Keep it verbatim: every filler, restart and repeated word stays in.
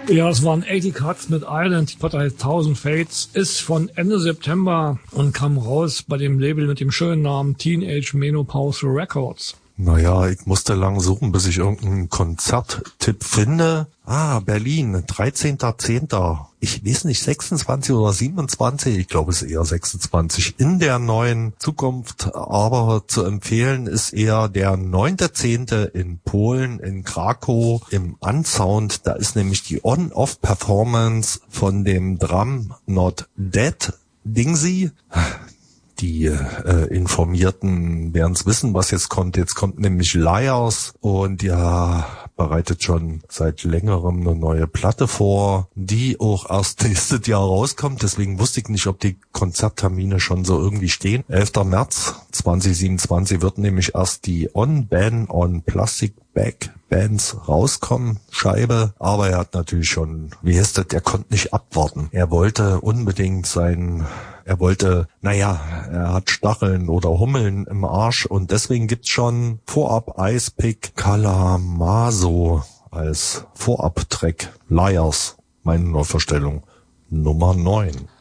Ja, es waren achtzig Cuts mit Island. Die Platte heißt Thousand Fates, ist von Ende September und kam raus bei dem Label mit dem schönen Namen Teenage Menopause Records. Naja, ich musste lang suchen, bis ich irgendeinen Konzerttipp finde. Ah, Berlin, dreizehnter zehnter Ich weiß nicht, sechsundzwanzig oder siebenundzwanzig Ich glaube, es ist eher sechsundzwanzig In der neuen Zukunft, aber zu empfehlen ist eher der neunter zehnter in Polen, in Krakow, im Unsound. Da ist nämlich die On-Off-Performance von dem Drum Not Dead Dingsy. Die äh, Informierten werden es wissen, was jetzt kommt. Jetzt kommt nämlich Liars und ja, bereitet schon seit längerem eine neue Platte vor, die auch erst nächstes Jahr rauskommt. Deswegen wusste ich nicht, ob die Konzerttermine schon so irgendwie stehen. elfter März zweitausendsiebenundzwanzig wird nämlich erst die On-Ban on Plastic Bag Bands rauskommen, Scheibe. Aber er hat natürlich schon, wie heißt das, er konnte nicht abwarten. Er wollte unbedingt sein... Er wollte, naja, er hat Stacheln oder Hummeln im Arsch und deswegen gibt's schon vorab Icepick Kalamaso als Vorab-Track. Liars, meine Neuvorstellung Nummer neun.